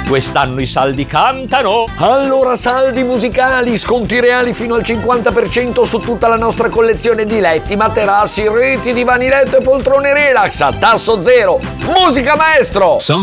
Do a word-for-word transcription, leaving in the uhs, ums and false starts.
quest'anno i saldi cantano. Allora saldi musicali, sconti reali fino al cinquanta per cento su tutta la nostra collezione di letti, materassi, reti, divani letto e poltrone relax a tasso zero. Musica maestro! Son